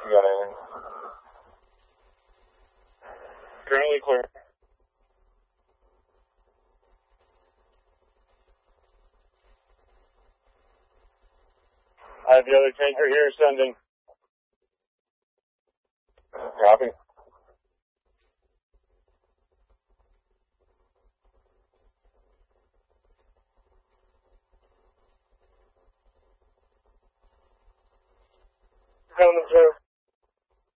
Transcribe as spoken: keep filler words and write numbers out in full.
you got anything? Currently clear. I have the other tanker here sending. Copy. Coming through.